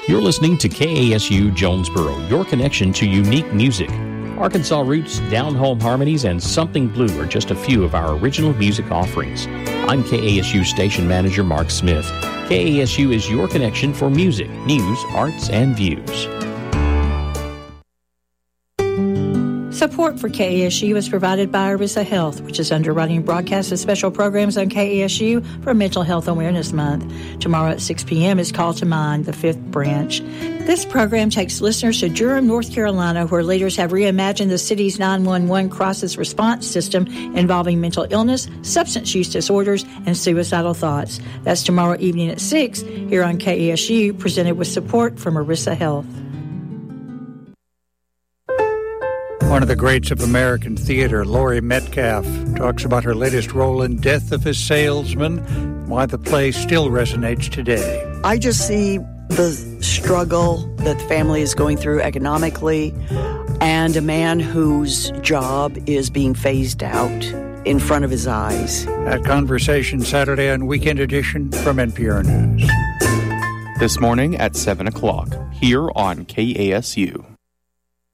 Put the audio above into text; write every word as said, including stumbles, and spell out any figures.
You're listening to K A S U Jonesboro, your connection to unique music. Arkansas Roots, Down Home Harmonies, and Something Blue are just a few of our original music offerings. I'm K A S U Station Manager Mark Smith. K A S U is your connection for music, news, arts, and views. Support for K A S U is provided by Arisa Health, which is underwriting and broadcasts of special programs on K A S U for Mental Health Awareness Month. Tomorrow at six p.m. is Call to Mind, the fifth branch. This program takes listeners to Durham, North Carolina, where leaders have reimagined the city's nine one one crisis response system involving mental illness, substance use disorders, and suicidal thoughts. That's tomorrow evening at six here on K A S U, presented with support from Arisa Health. One of the greats of American theater, Laurie Metcalf, talks about her latest role in Death of a Salesman, why the play still resonates today. I just see the struggle that the family is going through economically, and a man whose job is being phased out in front of his eyes. That conversation Saturday on Weekend Edition from N P R News. This morning at seven o'clock, here on K A S U.